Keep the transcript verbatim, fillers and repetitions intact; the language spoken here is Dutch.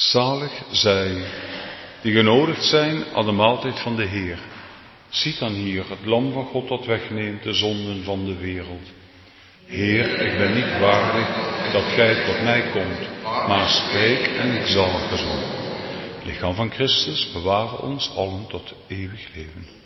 Zalig zij die genodigd zijn aan de maaltijd van de Heer. Ziet dan hier het lam van God dat wegneemt de zonden van de wereld. Heer, ik ben niet waardig dat gij tot mij komt, maar spreek en ik zal gezond. Het lichaam van Christus bewaren ons allen tot eeuwig leven.